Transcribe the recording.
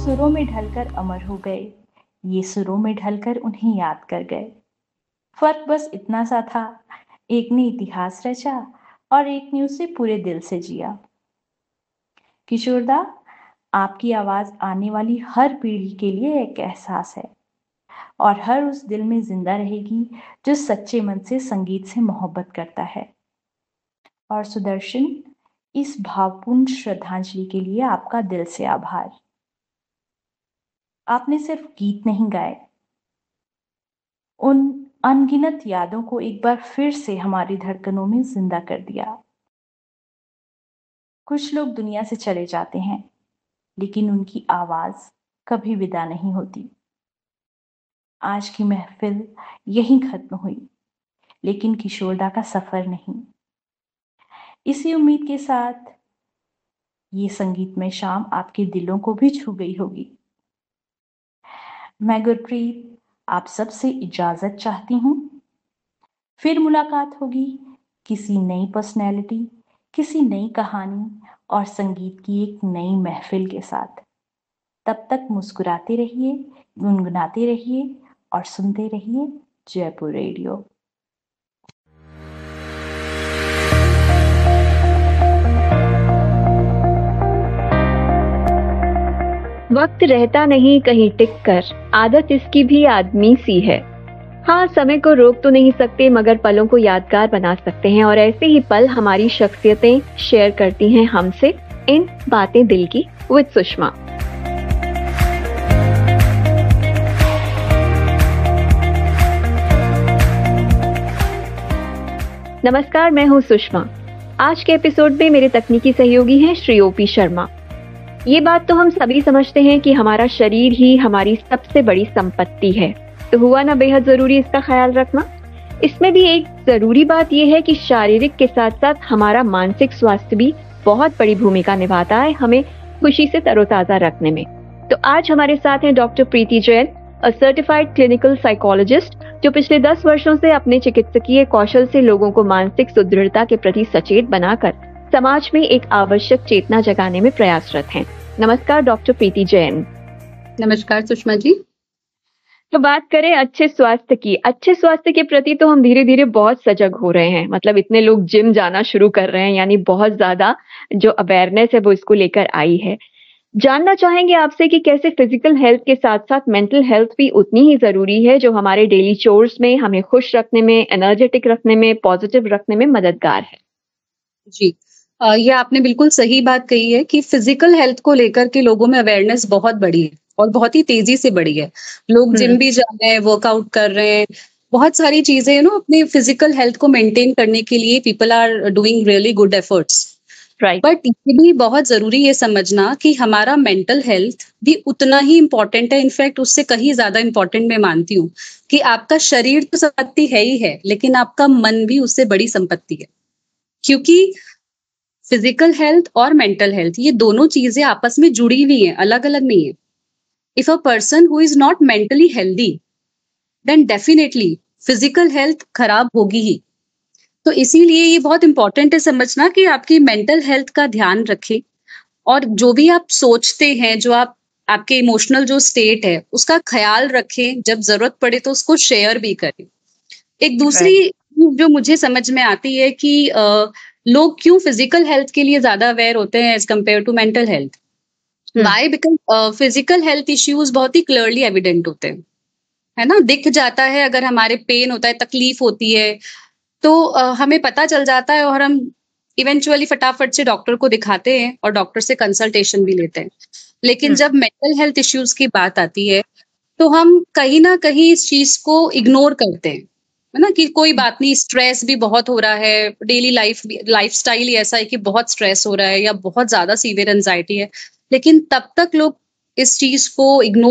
सुरों में ढलकर अमर हो गए, ये सुरों में ढलकर उन्हें याद कर गए। फर्क बस इतना सा था, एक ने इतिहास रचा और एक ने उसे पूरे दिल से जिया। किशोरदा, आपकी आवाज आने वाली हर पीढ़ी के लिए एक एहसास है और हर उस दिल में जिंदा रहेगी जो सच्चे मन से संगीत से मोहब्बत करता है। और सुदर्शन, इस भावपूर्ण श्रद्धांजलि के लिए आपका दिल से आभार। आपने सिर्फ गीत नहीं गाए, उन अनगिनत यादों को एक बार फिर से हमारी धड़कनों में जिंदा कर दिया। कुछ लोग दुनिया से चले जाते हैं, लेकिन उनकी आवाज कभी विदा नहीं होती। आज की महफिल यहीं खत्म हुई, लेकिन किशोरदा का सफर नहीं। इसी उम्मीद के साथ ये संगीतमय शाम आपके दिलों को भी छू गई होगी। मैं गुरप्रीत आप सबसे इजाजत चाहती हूँ। फिर मुलाकात होगी किसी नई पर्सनैलिटी, किसी नई कहानी और संगीत की एक नई महफिल के साथ। तब तक मुस्कुराते रहिए, गुनगुनाते रहिए और सुनते रहिए जयपुर रेडियो। वक्त रहता नहीं कहीं टिक कर, आदत इसकी भी आदमी सी है। हाँ, समय को रोक तो नहीं सकते, मगर पलों को यादगार बना सकते हैं। और ऐसे ही पल हमारी शख्सियतें शेयर करती हैं हमसे इन बातें दिल की विद सुषमा। नमस्कार, मैं हूँ सुषमा। आज के एपिसोड में मेरे तकनीकी सहयोगी हैं श्री ओपी शर्मा। ये बात तो हम सभी समझते हैं कि हमारा शरीर ही हमारी सबसे बड़ी संपत्ति है, तो हुआ ना बेहद जरूरी इसका ख्याल रखना। इसमें भी एक जरूरी बात यह है कि शारीरिक के साथ साथ हमारा मानसिक स्वास्थ्य भी बहुत बड़ी भूमिका निभाता है हमें खुशी से तरोताजा रखने में। तो आज हमारे साथ हैं doctor Preeti Jain, a certified clinical psychologist, जो पिछले 10 वर्षों से अपने चिकित्सकीय कौशल से लोगों को मानसिक सुदृढ़ता के प्रति सचेत बनाकर समाज में एक आवश्यक चेतना जगाने में प्रयासरत हैं। नमस्कार डॉक्टर प्रीति जैन। नमस्कार सुषमा जी। तो बात करें अच्छे स्वास्थ्य की। अच्छे स्वास्थ्य के प्रति तो हम धीरे धीरे बहुत सजग हो रहे हैं, मतलब इतने लोग जिम जाना शुरू कर रहे हैं, यानी बहुत ज्यादा जो अवेयरनेस है वो इसको लेकर आई है। जानना चाहेंगे आपसे कि कैसे फिजिकल हेल्थ के साथ साथ मेंटल हेल्थ भी उतनी ही जरूरी है, जो हमारे डेली चोर्स में हमें खुश रखने में, एनर्जेटिक रखने में, पॉजिटिव रखने में मददगार है। जी, ये आपने बिल्कुल सही बात कही है कि फिजिकल हेल्थ को लेकर के लोगों में अवेयरनेस बहुत बड़ी है और बहुत ही तेजी से बढ़ी है। लोग जिम भी जा रहे हैं, वर्कआउट कर रहे हैं, बहुत सारी चीजें अपने फिजिकल हेल्थ को मेंटेन करने के लिए people are doing really good efforts. Right. But ये भी बहुत जरूरी है समझना कि हमारा मेंटल हेल्थ भी उतना ही इम्पोर्टेंट है, इनफैक्ट उससे कहीं ज्यादा इम्पोर्टेंट मैं मानती हूँ कि आपका शरीर तो संपत्ति है ही है, लेकिन आपका मन भी उससे बड़ी संपत्ति है। क्योंकि फिजिकल हेल्थ और मेंटल हेल्थ ये दोनों चीजें आपस में जुड़ी हुई हैं, अलग अलग नहीं है। If a person who is not mentally healthy then definitely physical health खराब होगी ही। तो इसीलिए ये बहुत इंपॉर्टेंट है समझना कि आपकी मेंटल हेल्थ का ध्यान रखें और जो भी आप सोचते हैं, जो आपके इमोशनल जो स्टेट है उसका ख्याल रखें, जब जरूरत पड़े तो उसको शेयर भी करें। एक दूसरी जो मुझे समझ में आती है कि लोग क्यों फिजिकल हेल्थ के लिए ज्यादा अवेयर होते हैं as compare to mental health. Y? Because physical health issues बहुत ही क्लियरली एविडेंट होते हैं, है ना, दिख जाता है। अगर हमारे पेन होता है, तकलीफ होती है, तो हमें पता चल जाता है और हम इवेंचुअली फटाफट से डॉक्टर को दिखाते हैं और डॉक्टर से कंसल्टेशन भी लेते हैं। लेकिन जब मेंटल हेल्थ इश्यूज की बात आती है तो हम कहीं ना कहीं इस चीज को इग्नोर करते हैं, है ना, कि कोई बात नहीं, स्ट्रेस भी बहुत हो रहा है, डेली लाइफस्टाइल ही ऐसा है कि बहुत स्ट्रेस हो रहा है या बहुत ज्यादा सीवियर एंजाइटी है। लेकिन तब तक लोग इस चीज को इग्नोर